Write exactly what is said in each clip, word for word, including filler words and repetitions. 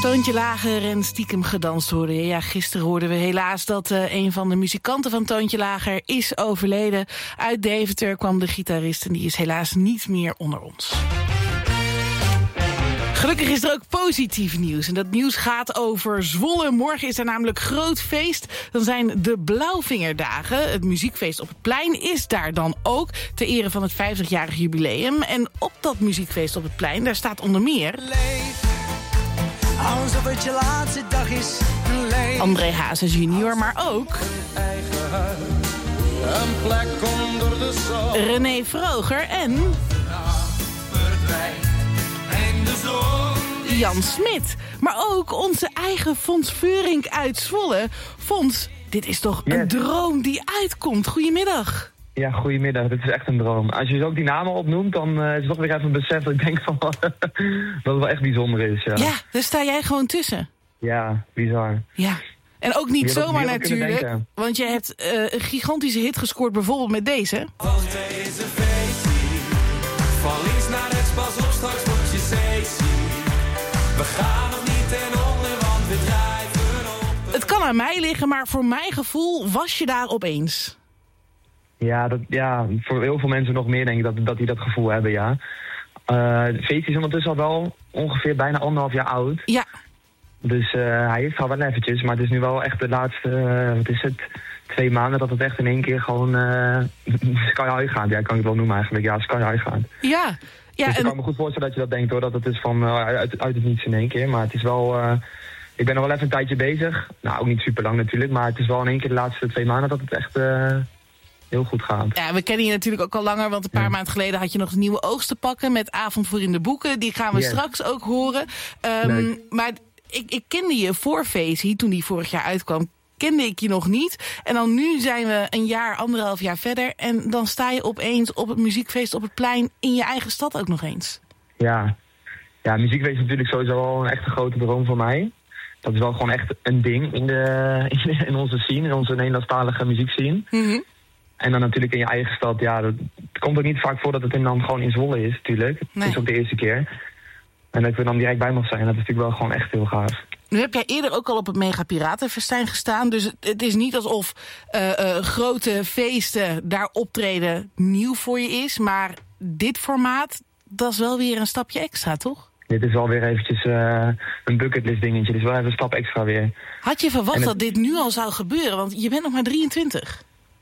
Toontje Lager en stiekem gedanst hoorde. Ja, gisteren hoorden we helaas dat uh, een van de muzikanten van Toontje Lager is overleden. Uit Deventer kwam de gitarist en die is helaas niet meer onder ons. Gelukkig is er ook positief nieuws. En dat nieuws gaat over Zwolle. Morgen is er namelijk groot feest. Dan zijn de Blauwvingerdagen. Het muziekfeest op het plein is daar dan ook. Ter ere van het vijftigjarig jubileum. En op dat muziekfeest op het plein, daar staat onder meer... Leef, alsof het je laatste dag is. Leef. André Hazes junior, maar ook... Eigen huis, een plek onder de zon. René Vroger en... Jan Smit. Maar ook onze eigen Fons Veurink uit Zwolle. Fons, dit is toch yes. een droom die uitkomt. Goedemiddag. Ja, goedemiddag. Dit is echt een droom. Als je ook die namen opnoemt, dan uh, is het toch weer even een besef dat ik denk van dat het wel echt bijzonder is. Ja, ja, daar sta jij gewoon tussen. Ja, bizar. Ja. En ook niet wie zomaar had, natuurlijk, want je hebt uh, een gigantische hit gescoord bijvoorbeeld met deze. Wacht, deze feestje. Van links naar rechts, pas op, straks wordt je zeezie. We gaan nog niet ten onder, want we drijven op. Het kan aan mij liggen, maar voor mijn gevoel was je daar opeens. Ja, dat, ja, voor heel veel mensen nog meer denk ik dat, dat die dat gevoel hebben, ja. Uh, het feestje is ondertussen al wel ongeveer bijna anderhalf jaar oud. Ja. Dus uh, hij heeft al wel eventjes, maar het is nu wel echt de laatste, uh, wat is het, twee maanden dat het echt in één keer gewoon uh, sky high gaat. Ja, kan ik het wel noemen eigenlijk. Ja, sky high gaat. Ja. Ja, dus ik en... kan me goed voorstellen dat je dat denkt hoor, dat het is van uh, uit, uit het niets in één keer. Maar het is wel, uh, ik ben nog wel even een tijdje bezig. Nou, ook niet super lang natuurlijk, maar het is wel in één keer de laatste twee maanden dat het echt uh, heel goed gaat. Ja, we kennen je natuurlijk ook al langer, want een paar ja. maanden geleden had je nog een nieuwe oogst te pakken met Avond voor in de Boeken. Die gaan we yes. straks ook horen. Um, maar ik, ik kende je voor Feestie, toen die vorig jaar uitkwam. Kende ik je nog niet. En dan nu zijn we een jaar, anderhalf jaar verder. En dan sta je opeens op het muziekfeest op het plein in je eigen stad ook nog eens. Ja, ja, muziekfeest is natuurlijk sowieso al een echte grote droom voor mij. Dat is wel gewoon echt een ding in, de, in, de, in onze scene, in onze Nederlandstalige muziekscene. Mm-hmm. En dan natuurlijk in je eigen stad, ja, dat, het komt ook niet vaak voor dat het in dan gewoon in Zwolle is natuurlijk. Het nee. is ook de eerste keer. En dat ik er dan direct bij mag zijn, dat is natuurlijk wel gewoon echt heel gaaf. Nu heb jij eerder ook al op het Mega Piratenfestijn gestaan. Dus het is niet alsof uh, uh, grote feesten daar optreden nieuw voor je is. Maar dit formaat, dat is wel weer een stapje extra, toch? Dit is wel weer eventjes uh, een bucketlist dingetje. Dit is wel even een stap extra weer. Had je verwacht het... dat dit nu al zou gebeuren? Want je bent nog maar drieëntwintig.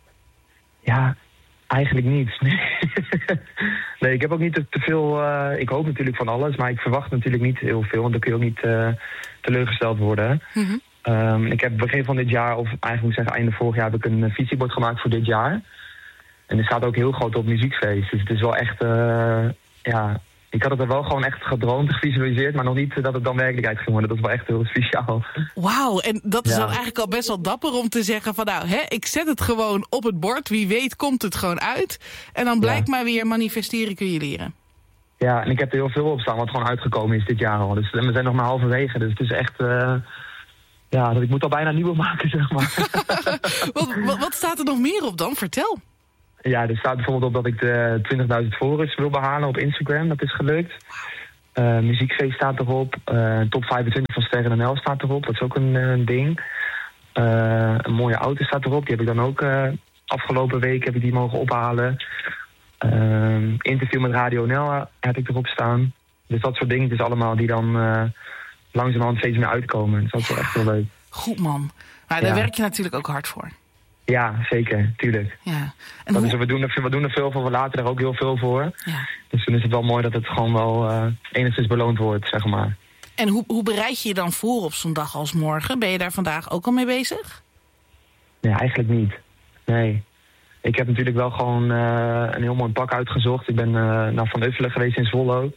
Ja, eigenlijk niet. Nee, nee ik heb ook niet te, te veel... Uh, ik hoop natuurlijk van alles, maar ik verwacht natuurlijk niet heel veel. Want dan kun je ook niet uh, teleurgesteld worden. Mm-hmm. Um, ik heb begin van dit jaar, of eigenlijk moet ik zeggen einde vorig jaar... heb ik een uh, visiebord gemaakt voor dit jaar. En er staat ook heel groot op muziekfeest. Dus het is wel echt... Uh, ja, ik had het er wel gewoon echt gedroomd, gevisualiseerd... maar nog niet dat het dan werkelijkheid ging worden. Dat is wel echt heel speciaal. Wauw, en dat is ja. dan eigenlijk al best wel dapper om te zeggen van... nou, hè, ik zet het gewoon op het bord. Wie weet komt het gewoon uit. En dan blijkt ja. maar weer manifesteren kun je leren. Ja, en ik heb er heel veel op staan wat gewoon uitgekomen is dit jaar al. Dus we zijn nog maar halverwege. Dus het is echt... Uh, ja, ik moet al bijna nieuwe maken, zeg maar. wat, wat, wat staat er nog meer op dan? Vertel. Ja, er staat bijvoorbeeld op dat ik de twintigduizend volgers wil behalen op Instagram. Dat is gelukt. Uh, muziekfeest staat erop. Uh, top vijfentwintig van Sterren N L staat erop. Dat is ook een, een ding. Uh, een mooie auto staat erop. Die heb ik dan ook uh, afgelopen week heb ik die mogen ophalen. Uh, interview met Radio N L heb ik erop staan. Dus dat soort dingetjes allemaal die dan uh, langzamerhand steeds meer uitkomen. Dus dat is wel echt heel leuk. Goed man. Maar daar ja. werk je natuurlijk ook hard voor. Ja, zeker. Tuurlijk. Ja. En dat hoe... is, we, doen er, we doen er veel voor, we laten er ook heel veel voor. Ja. Dus dan is het wel mooi dat het gewoon wel uh, enigszins beloond wordt, zeg maar. En hoe, hoe bereid je je dan voor op zo'n dag als morgen? Ben je daar vandaag ook al mee bezig? Nee, eigenlijk niet. Nee. Ik heb natuurlijk wel gewoon uh, een heel mooi pak uitgezocht. Ik ben uh, naar Van Uffelen geweest in Zwolle ook.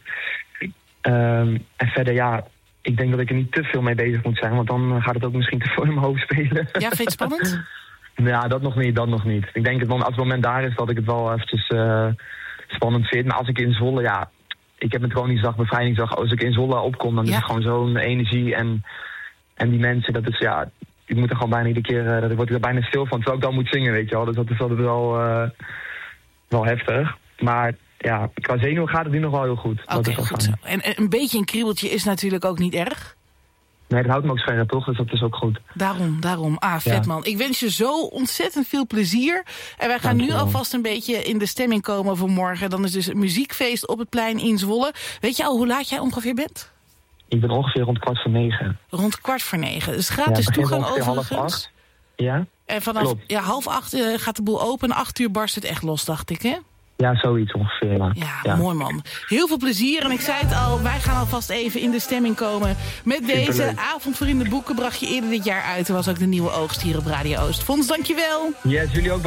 Um, en verder, ja, ik denk dat ik er niet te veel mee bezig moet zijn. Want dan gaat het ook misschien te veel in mijn hoofd spelen. Ja, vind je het spannend? Ja, dat nog niet, dat nog niet. Ik denk dat als het moment daar is dat ik het wel eventjes uh, spannend vind. Maar als ik in Zwolle, ja, ik heb het gewoon die dag bevrijdingsdag. Als ik in Zwolle opkom, dan ja. is het gewoon zo'n energie. En, en die mensen, dat is, ja, ik moet er gewoon bijna iedere keer, uh, dat word ik er bijna stil van. Terwijl ik dan moet zingen, weet je wel. Dus dat is altijd wel, uh, wel heftig. Maar ja, qua zenuwen gaat het nu nog wel heel goed. Oké, okay, goed zo. En een beetje een kriebeltje is natuurlijk ook niet erg? Nee, dat houdt me ook scherp, toch? Dus dat is ook goed. Daarom, daarom. Ah, vet ja. man. Ik wens je zo ontzettend veel plezier. En wij gaan Dank nu alvast een beetje in de stemming komen voor morgen. Dan is dus een muziekfeest op het plein in Zwolle. Weet je al hoe laat jij ongeveer bent? Ik ben ongeveer rond kwart voor negen. Rond kwart voor negen. Dus gratis ja, toegang overigens. half acht. Ja. En vanaf ja, half acht uh, gaat de boel open. Acht uur barst het echt los, dacht ik, hè? Ja, zoiets ongeveer. Ja. Ja, ja, mooi man. Heel veel plezier. En ik zei het al, wij gaan alvast even in de stemming komen met deze Superleuk. Avond voor in de Boeken. Bracht je eerder dit jaar uit. Er was ook de nieuwe oogst hier op Radio Oost. Fons, dankjewel. Ja, yes, jullie ook.